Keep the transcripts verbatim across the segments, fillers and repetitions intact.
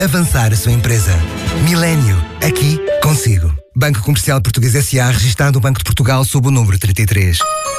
avançar a sua empresa. Milênio, aqui consigo. Banco Comercial Português S A, registrado no Banco de Portugal sob o número trinta e três.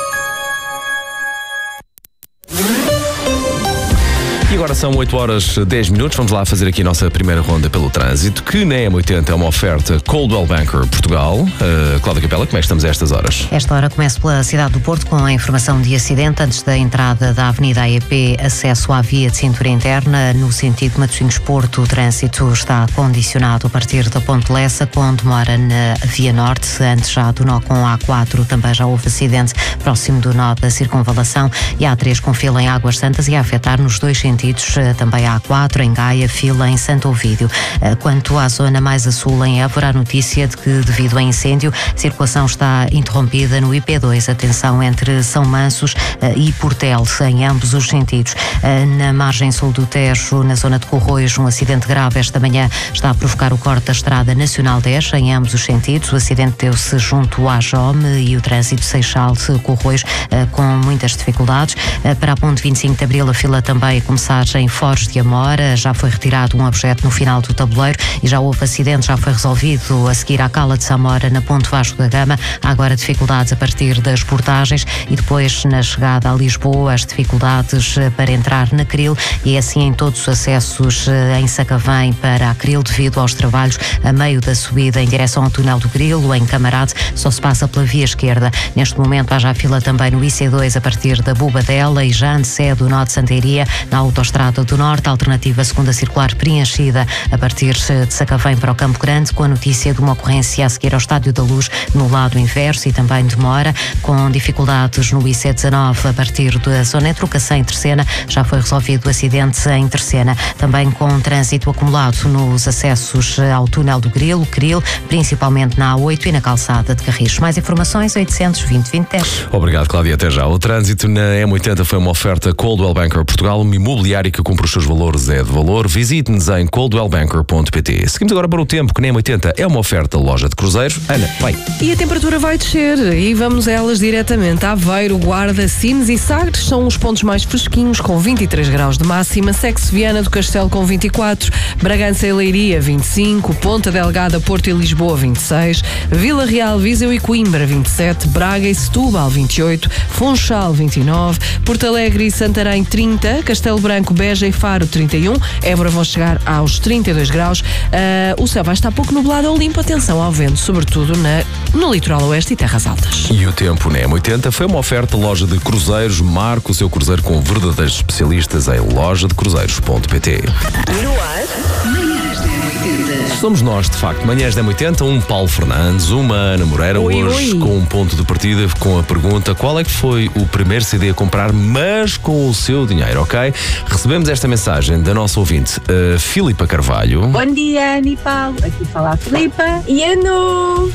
E agora são oito horas e dez minutos. Vamos lá fazer aqui a nossa primeira ronda pelo trânsito, que na M oitenta é uma oferta Coldwell Banker Portugal. Uh, Cláudia Capela, como é que estamos a estas horas? Esta hora começo pela cidade do Porto com a informação de acidente antes da entrada da Avenida A E P, acesso à via de cintura interna no sentido Matosinhos-Porto. O trânsito está condicionado a partir da Ponte Lessa, com demora na Via Norte. Antes já do nó com a A quatro também já houve acidente próximo do nó da Circunvalação, e a A três com fila em Águas Santas e a afetar nos dois sentidos. Também a A quatro em Gaia, fila em Santo Ovídio. Quanto à zona mais a sul, em Évora, a notícia de que, devido a incêndio, a circulação está interrompida no I P dois. Atenção entre São Mansos e Portel, em ambos os sentidos. Na margem sul do Tejo, na zona de Corroios, um acidente grave esta manhã está a provocar o corte da Estrada Nacional dez, em ambos os sentidos. O acidente deu-se junto à Jome e o trânsito Seixal-Corroios com muitas dificuldades. Para a ponte vinte e cinco de Abril, a fila também a começar em Foz de Amora. Já foi retirado um objeto no final do tabuleiro e já houve acidente, já foi resolvido a seguir à Cala de Samora na ponte Vasco da Gama. Há agora dificuldades a partir das portagens e depois na chegada a Lisboa as dificuldades para entrar na Cril, e é assim em todos os acessos em Sacavém para a Cril, devido aos trabalhos a meio da subida em direção ao túnel do Grilo. Em Camarate só se passa pela via esquerda. Neste momento há já fila também no I C dois a partir da Bobadela e já antecede o nó de Santeiria na Autostrada do Norte. A alternativa segunda circular preenchida a partir de Sacavém para o Campo Grande, com a notícia de uma ocorrência a seguir ao Estádio da Luz no lado inverso, e também demora, com dificuldades no I C dezanove a partir da zona entre o Cacém e Terceira. Já foi resolvido o acidente em Terceira. Também com trânsito acumulado nos acessos ao túnel do Grilo, Cril, principalmente na A oito e na calçada de Carris. Mais informações, oitocentos e vinte, vinte, dez. Obrigado, Cláudia. Até já. O trânsito na M oitenta foi uma oferta Coldwell Banker Portugal, uma imobiliária que cumpre os seus valores, é de valor. Visite-nos em coldwell banker ponto pt. Seguimos agora para o tempo, que na M oitenta é uma oferta loja de cruzeiros. Ana, vai. E a temperatura vai descer, e vamos a elas diretamente. Aveiro, Guarda, Sines e Sagres são os pontos mais fresquinhos, com vinte e três graus de máxima. Segue-se Viana do Castelo com vinte e quatro, Bragança e Leiria vinte e cinco, Ponta Delgada, Porto e Lisboa vinte e seis, Vila Real, Viseu e Coimbra vinte e sete, Braga e Setúbal vinte e oito, Funchal vinte e nove, Porto Alegre e Santarém trinta, Castelo Branco, Beja e Faro trinta e um, Évora vão chegar aos trinta e dois graus. Uh, o céu vai estar pouco nublado ou limpo. Atenção ao vento, sobretudo na, no litoral oeste e terras altas. E o tempo na M oitenta foi uma oferta loja de cruzeiros. Marque o seu cruzeiro com verdadeiros especialistas em loja de cruzeiros ponto pt. No ar, Manhãs da M oitenta. Somos nós, de facto. Manhãs da M oitenta, um Paulo Fernandes, uma Ana Moreira, oi, hoje oi. com um ponto de partida, com a pergunta: qual é que foi o primeiro C D a comprar, mas com o seu dinheiro, ok? Recebemos esta mensagem da nossa ouvinte, uh, Filipa Carvalho. Bom dia, Ana e Paulo. Aqui fala a Filipa e Anu.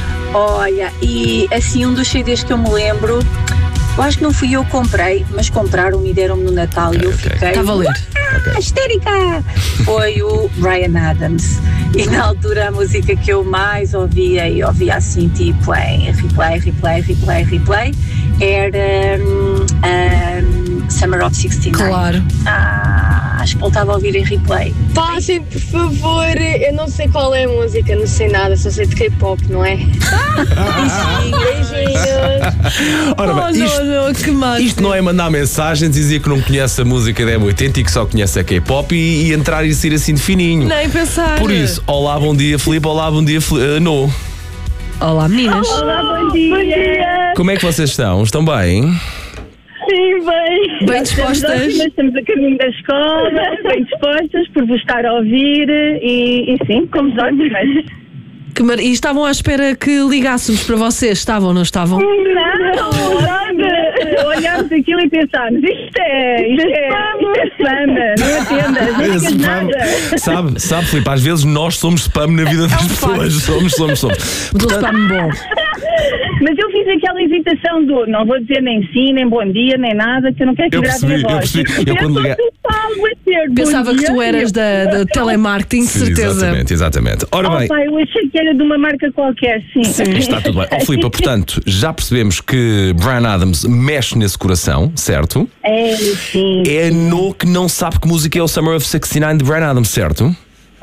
Olha, e assim, um dos C Ds que eu me lembro, eu acho que não fui eu que comprei, mas compraram-me e deram-me no Natal, okay, e eu fiquei... Está a valer. Okay. Histérica! Foi o Bryan Adams. E na altura a música que eu mais ouvia, e ouvia assim tipo em replay, replay, replay, replay, era um, um, Summer of sessenta e nove. Claro. Ah, acho que voltava a ouvir em replay. Passem, por favor, eu não sei qual é a música, não sei nada, só sei de K-pop, não é? Beijinhos, beijinhos. Ora bem, oh, isto, não, não, que mágico. Isto não é mandar mensagens, dizia que não conhece a música da M oitenta e que só conhece a K-pop e, e entrar e sair assim de fininho. Nem pensar. Por isso, olá, bom dia, Filipe, olá, bom dia, uh, no. Olá, meninas. Olá, bom dia. Bom dia. Como é que vocês estão? Estão bem? Sim, bem. Bem dispostas? Estamos, ótimas, estamos a caminho da escola, bem dispostas por vos estar a ouvir e, e sim, como ótimas. Que mar... E estavam à espera que ligássemos para vocês, estavam ou não estavam? Não, nada. Olhámos aquilo e pensámos, isto é, isto é, isto é spam, não atendas, não Esse digas spam, nada. sabe, sabe, Filipe, às vezes nós somos spam na vida das É um pessoas. Somos, somos, somos. Do spam bom. Mas eu fiz aquela hesitação do não vou dizer nem sim, nem bom dia, nem nada, que eu não quero que Eu gravem percebi, a eu voz. percebi. Eu quando liguei- Pensava que tu eras da, da telemarketing, de Sim, certeza. exatamente, exatamente. Ora bem, Oh, pai, eu achei que era de uma marca qualquer, sim. sim, está tudo bem. Ó, oh, Filipe, portanto, já percebemos que Bryan Adams mexe nesse coração, certo? É, sim. É no que não sabe que música é o Summer of sessenta e nove de Bryan Adams, certo?